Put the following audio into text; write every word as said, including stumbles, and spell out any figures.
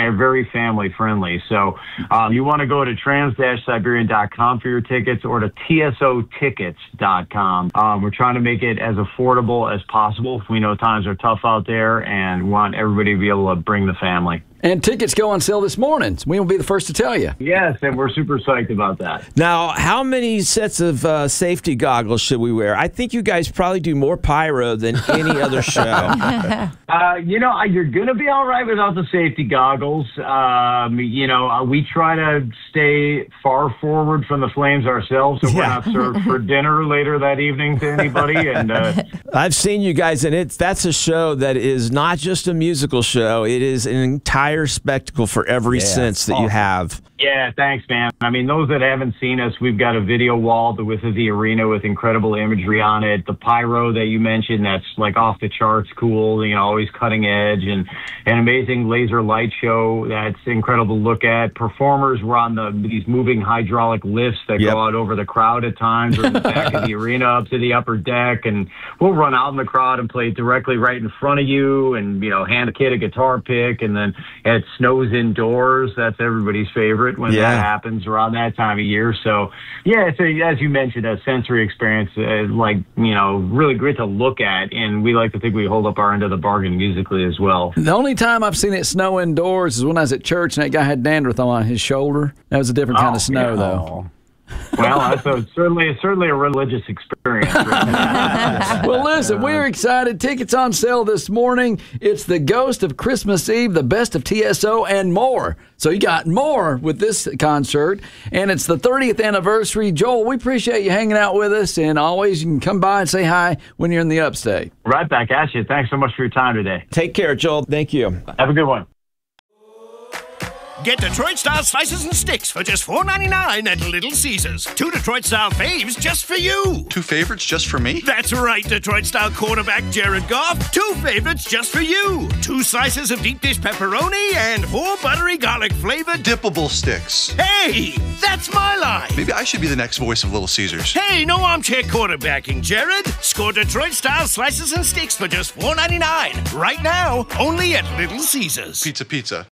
and very family friendly. So um, you want to go to trans dash siberian dot com for your tickets or to T S O tickets dot com. Um, we're trying to make it as affordable as possible. We know times are tough out there and want everybody to be able to bring the family. And tickets go on sale this morning. We will be the first to tell you. Yes, and we're super psyched about that. Now, how many sets of uh, safety goggles should we wear? I think you guys probably do more pyro than any other show. uh, you know, you're going to be all right without the safety goggles. Um, you know, uh, we try to stay far forward from the flames ourselves, so yeah. we're not served for dinner later that evening to anybody. And uh, I've seen you guys, and it's that's a show that is not just a musical show. It is an entire spectacle for every yeah, sense that awesome. you have. Yeah, thanks, man. I mean, those that haven't seen us, we've got a video wall with the arena with incredible imagery on it. The pyro that you mentioned, that's like off the charts cool, you know, always cutting edge, and an amazing laser light show that's incredible to look at. Performers were on the these moving hydraulic lifts that yep. go out over the crowd at times, or in the back of the arena up to the upper deck, and we'll run out in the crowd and play directly right in front of you, and, you know, hand a kid a guitar pick, and then it snows indoors. That's everybody's favorite when yeah. that happens around that time of year. So, yeah, it's a, as you mentioned, a sensory experience, uh, like, you know, really great to look at, and we like to think we hold up our end of the bargain musically as well. The only time I've seen it snow indoors is when I was at church and that guy had dandruff on his shoulder. That was a different kind oh, of snow, yeah. though. Well, that's a, certainly certainly a religious experience. Well, listen, we're excited. Tickets on sale this morning. It's the Ghost of Christmas Eve, the best of T S O, and more. So you got more with this concert, and it's the thirtieth anniversary. Joel, we appreciate you hanging out with us, and always you can come by and say hi when you're in the upstate. Right back at you. Thanks so much for your time today. Take care, Joel. Thank you. Have a good one. Get Detroit-style slices and sticks for just four ninety-nine at Little Caesars. Two Detroit-style faves just for you. Two favorites just for me? That's right, Detroit-style quarterback Jared Goff. Two favorites just for you. Two slices of deep dish pepperoni and four buttery garlic-flavored dippable sticks. Hey, that's my line. Maybe I should be the next voice of Little Caesars. Hey, no armchair quarterbacking, Jared. Score Detroit-style slices and sticks for just four ninety-nine. Right now, only at Little Caesars. Pizza, pizza.